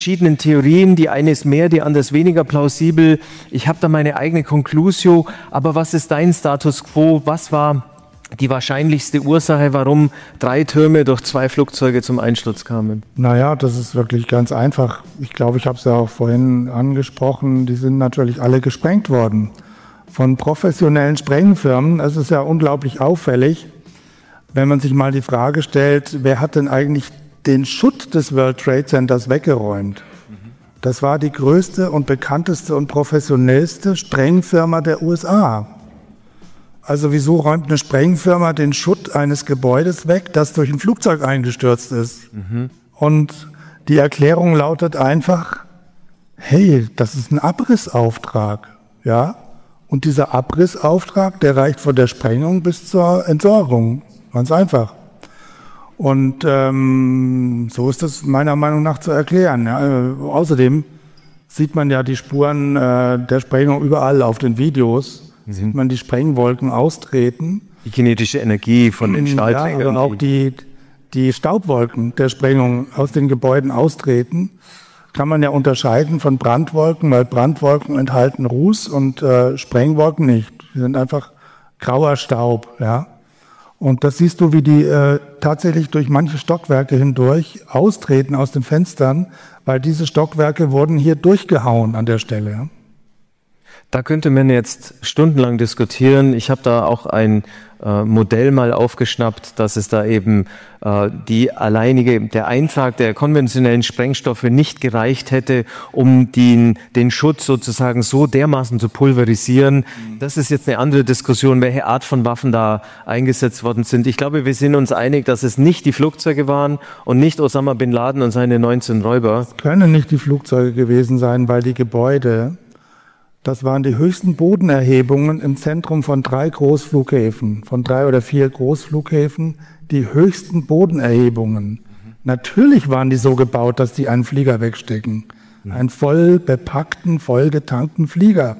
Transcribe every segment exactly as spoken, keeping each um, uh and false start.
verschiedenen Theorien, die eine ist mehr, die andere ist weniger plausibel. Ich habe da meine eigene Conclusio, aber was ist dein Status quo? Was war die wahrscheinlichste Ursache, warum drei Türme durch zwei Flugzeuge zum Einsturz kamen? Naja, das ist wirklich ganz einfach. Ich glaube, ich habe es ja auch vorhin angesprochen, die sind natürlich alle gesprengt worden von professionellen Sprengfirmen. Es ist ja unglaublich auffällig, wenn man sich mal die Frage stellt, wer hat denn eigentlich den Schutt des World Trade Centers weggeräumt? Das war die größte und bekannteste und professionellste Sprengfirma der U S A. Also wieso räumt eine Sprengfirma den Schutt eines Gebäudes weg, das durch ein Flugzeug eingestürzt ist? Mhm. Und die Erklärung lautet einfach, hey, das ist ein Abrissauftrag, ja? Und dieser Abrissauftrag, der reicht von der Sprengung bis zur Entsorgung. Ganz einfach. Und ähm, so ist das meiner Meinung nach zu erklären. Ja. Äh, außerdem sieht man ja die Spuren äh, der Sprengung überall auf den Videos. Mhm. Sieht man die Sprengwolken austreten. Die kinetische Energie von den Stahlträgern. Ja, und auch die, die Staubwolken der Sprengung aus den Gebäuden austreten. Kann man ja unterscheiden von Brandwolken, weil Brandwolken enthalten Ruß und äh, Sprengwolken nicht. Die sind einfach grauer Staub, ja. Und das siehst du, wie die äh, tatsächlich durch manche Stockwerke hindurch austreten aus den Fenstern, weil diese Stockwerke wurden hier durchgehauen an der Stelle. Da könnte man jetzt stundenlang diskutieren. Ich habe da auch ein äh, Modell mal aufgeschnappt, dass es da eben äh, die alleinige, der Eintrag der konventionellen Sprengstoffe nicht gereicht hätte, um den, den Schutt sozusagen so dermaßen zu pulverisieren. Das ist jetzt eine andere Diskussion, welche Art von Waffen da eingesetzt worden sind. Ich glaube, wir sind uns einig, dass es nicht die Flugzeuge waren und nicht Osama Bin Laden und seine neunzehn Räuber. Es können nicht die Flugzeuge gewesen sein, weil die Gebäude, das waren die höchsten Bodenerhebungen im Zentrum von drei Großflughäfen, von drei oder vier Großflughäfen, die höchsten Bodenerhebungen. Mhm. Natürlich waren die so gebaut, dass die einen Flieger wegstecken. Mhm. Einen voll bepackten, voll getankten Flieger.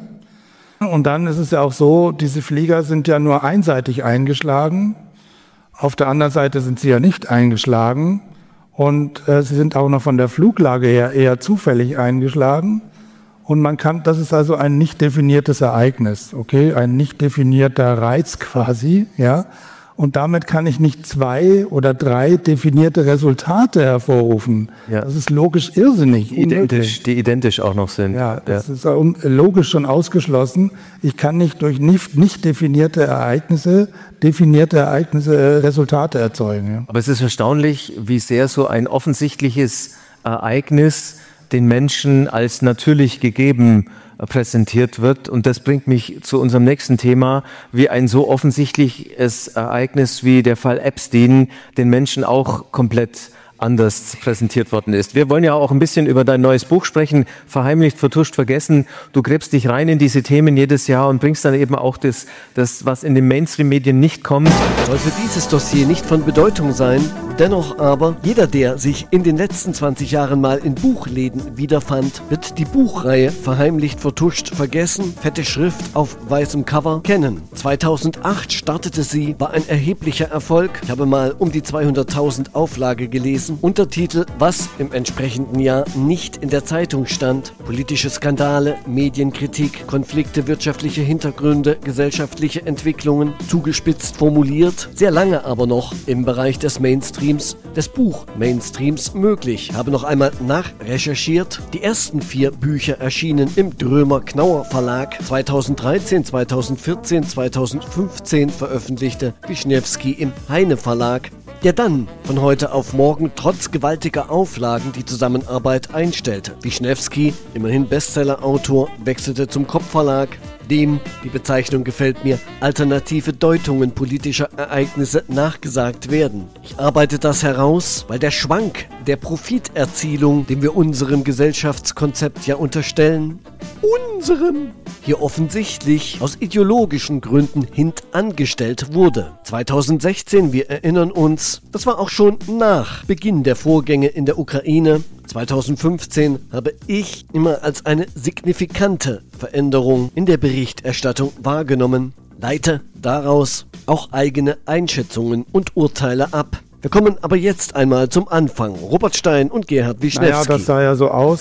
Und dann ist es ja auch so, diese Flieger sind ja nur einseitig eingeschlagen. Auf der anderen Seite sind sie ja nicht eingeschlagen. Und äh, sie sind auch noch von der Fluglage her eher zufällig eingeschlagen. Und man kann, das ist also ein nicht definiertes Ereignis, okay, ein nicht definierter Reiz quasi, ja. Und damit kann ich nicht zwei oder drei definierte Resultate hervorrufen. Ja. Das ist logisch irrsinnig. Identisch, die identisch auch noch sind. Ja, das ja. ist logisch schon ausgeschlossen. Ich kann nicht durch nicht, nicht definierte Ereignisse, definierte Ereignisse Resultate erzeugen. Ja. Aber es ist erstaunlich, wie sehr so ein offensichtliches Ereignis den Menschen als natürlich gegeben präsentiert wird. Und das bringt mich zu unserem nächsten Thema, wie ein so offensichtliches Ereignis wie der Fall Epstein den Menschen auch komplett anders präsentiert worden ist. Wir wollen ja auch ein bisschen über dein neues Buch sprechen, Verheimlicht, Vertuscht, Vergessen. Du gräbst dich rein in diese Themen jedes Jahr und bringst dann eben auch das, das was in den Mainstream-Medien nicht kommt. Sollte dieses Dossier nicht von Bedeutung sein, dennoch aber, jeder, der sich in den letzten zwanzig Jahren mal in Buchläden wiederfand, wird die Buchreihe Verheimlicht, Vertuscht, Vergessen, fette Schrift auf weißem Cover kennen. zweitausendacht startete sie, war ein erheblicher Erfolg. Ich habe mal um die zweihunderttausend Auflage gelesen. Untertitel, was im entsprechenden Jahr nicht in der Zeitung stand. Politische Skandale, Medienkritik, Konflikte, wirtschaftliche Hintergründe, gesellschaftliche Entwicklungen, zugespitzt formuliert, sehr lange aber noch im Bereich des Mainstreams, des Buch-Mainstreams möglich. Habe noch einmal nachrecherchiert. Die ersten vier Bücher erschienen im Drömer-Knauer Verlag. zweitausenddreizehn, zweitausendvierzehn, zweitausendfünfzehn veröffentlichte Wischnewski im Heine Verlag, der dann von heute auf morgen trotz gewaltiger Auflagen die Zusammenarbeit einstellte. Wischnewski, immerhin Bestsellerautor, wechselte zum Kopf-Verlag, dem, die Bezeichnung gefällt mir, alternative Deutungen politischer Ereignisse nachgesagt werden. Ich arbeite das heraus, weil der Schwank der Profiterzielung, dem wir unserem Gesellschaftskonzept ja unterstellen, unserem, hier offensichtlich aus ideologischen Gründen hintangestellt wurde. zweitausendsechzehn, wir erinnern uns, das war auch schon nach Beginn der Vorgänge in der Ukraine. zweitausendfünfzehn habe ich immer als eine signifikante Veränderung in der Berichterstattung wahrgenommen, leite daraus auch eigene Einschätzungen und Urteile ab. Wir kommen aber jetzt einmal zum Anfang. Robert Stein und Gerhard Wischnewski. Naja, das sah ja so aus,